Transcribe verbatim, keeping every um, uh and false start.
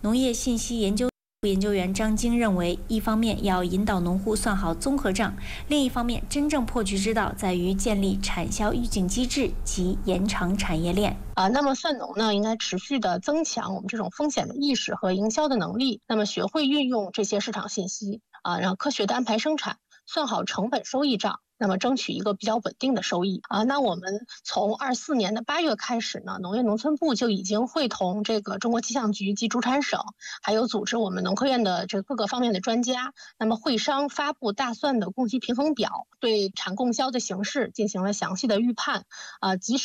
农业信息研究研究员张晶认为，一方面要引导农户算好综合账，另一方面真正破局之道在于建立产销预警机制及延长产业链。 啊，那么蒜农呢，应该持续的增强我们这种风险的意识和营销的能力，那么学会运用这些市场信息啊，然后科学的安排生产，算好成本收益账。那么争取一个比较稳定的收益啊。那我们从二四年的八月开始呢，农业农村部就已经会同这个中国气象局及主产省，还有组织我们农科院的这各个方面的专家，那么会商发布大蒜的供给平衡表，对产供销的形势进行了详细的预判啊，及时